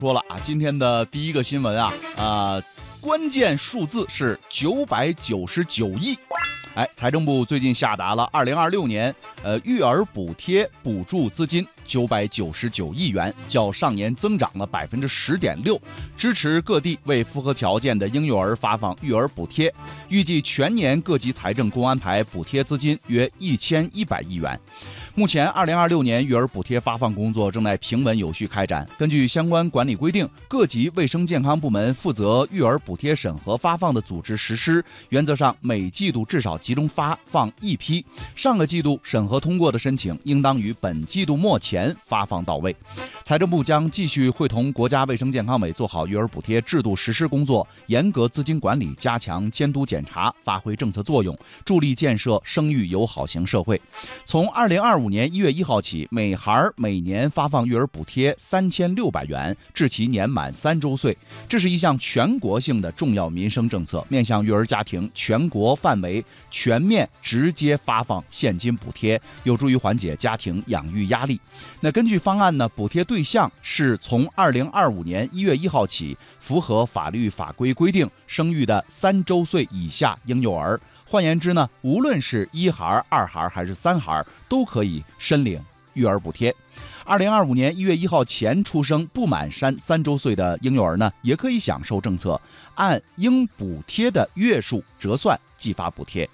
说了啊，今天的第一个新闻关键数字是999亿。财政部最近下达了2026年育儿补贴补助资金999亿元，较上年增长了10.6%，支持各地为符合条件的婴幼儿发放育儿补贴。预计全年各级财政共安排补贴资金约1100亿元。目前2026年育儿补贴发放工作正在平稳有序开展。根据相关管理规定，各级卫生健康部门负责育儿补贴审核发放的组织实施，原则上每季度至少集中发放一批，上个季度审核通过的申请应当于本季度末前发放到位。财政部将继续会同国家卫生健康委做好育儿补贴制度实施工作，严格资金管理，加强监督检查，发挥政策作用，助力建设生育友好型社会。从2025年1月1号起，每孩每年发放育儿补贴3600元，至其年满3周岁。这是一项全国性的重要民生政策，面向育儿家庭，全国范围全面直接发放现金补贴，有助于缓解家庭养育压力。那根据方案呢，补贴对象是从2025年1月1号起符合法律法规规定生育的3周岁以下婴幼儿。换言之呢，无论是1孩、2孩还是3孩，都可以申领育儿补贴。2025年1月1号前出生不满3周岁的婴幼儿呢，也可以享受政策，按应补贴的月数折算计发补贴。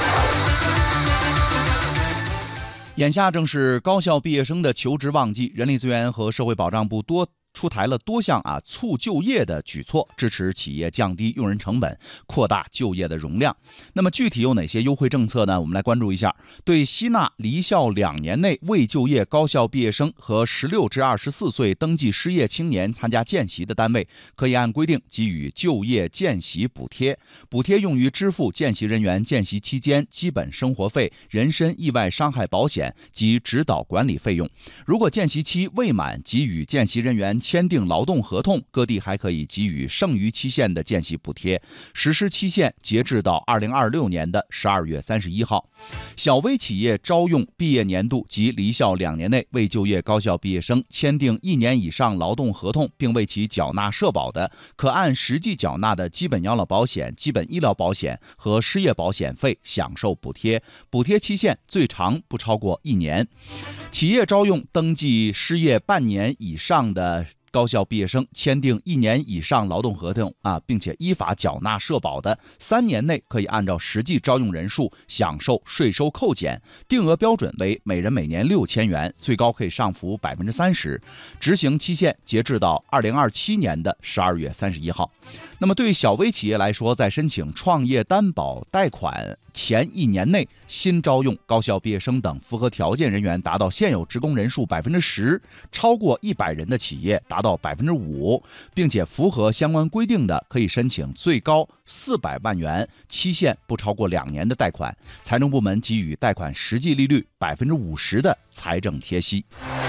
眼下正是高校毕业生的求职旺季，人力资源和社会保障部出台了多项促就业的举措，支持企业降低用人成本，扩大就业的容量。那么具体有哪些优惠政策呢？我们来关注一下。对吸纳离校2年内未就业高校毕业生和16至24岁登记失业青年参加见习的单位，可以按规定给予就业见习补贴，补贴用于支付见习人员见习期间基本生活费、人身意外伤害保险及指导管理费用。如果见习期未满，给予见习人员签订劳动合同，各地还可以给予剩余期限的见习补贴，实施期限截至到2026年的12月31号。小微企业招用毕业年度及离校2年内未就业高校毕业生签订1年以上劳动合同，并为其缴纳社保的，可按实际缴纳的基本养老保险、基本医疗保险和失业保险费享受补贴，补贴期限最长不超过1年。企业招用登记失业半年以上的高校毕业生签订1年以上劳动合同并且依法缴纳社保的，3年内可以按照实际招用人数享受税收扣减，定额标准为每人每年6000元，最高可以上浮30%，执行期限截至到2027年的12月31号。那么对小微企业来说，在申请创业担保贷款前1年内新招用高校毕业生等符合条件人员达到现有职工人数10%，超过100人的企业达到5%，并且符合相关规定的，可以申请最高400万元，期限不超过2年的贷款，财政部门给予贷款实际利率50%的财政贴息。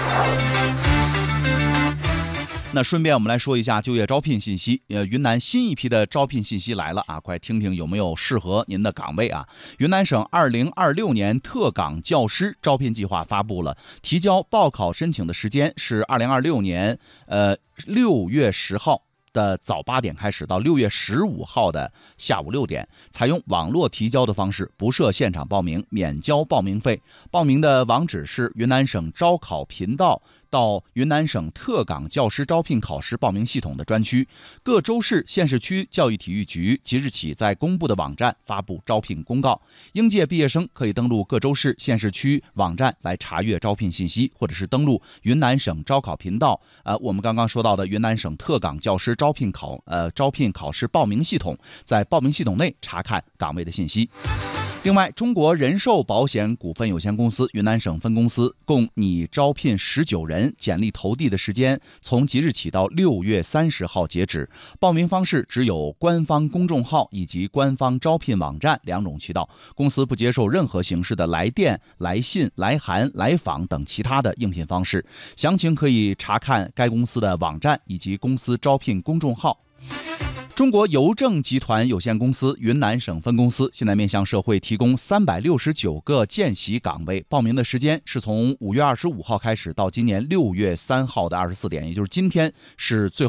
那顺便我们来说一下就业招聘信息。云南新一批的招聘信息来了快听听有没有适合您的岗位云南省2026年特岗教师招聘计划发布了，提交报考申请的时间是2026年6月10号的早8点开始到6月15号的下午6点，采用网络提交的方式，不设现场报名，免交报名费。报名的网址是云南省招考频道到云南省特岗教师招聘考试报名系统的专区，各州市县市区教育体育局即日起在公布的网站发布招聘公告。应届毕业生可以登录各州市县市区网站来查阅招聘信息，或者是登录云南省招考频道我们刚刚说到的云南省特岗教师招聘考试报名系统，在报名系统内查看岗位的信息。另外，中国人寿保险股份有限公司云南省分公司共拟招聘19人，简历投递的时间从即日起到6月30号截止。报名方式只有官方公众号以及官方招聘网站2种渠道，公司不接受任何形式的来电、来信、来函、来访等其他的应聘方式。详情可以查看该公司的网站以及公司招聘公众号。中国邮政集团有限公司云南省分公司现在面向社会提供369个见习岗位，报名的时间是从5月25号开始到今年6月3号的24点，也就是今天是最后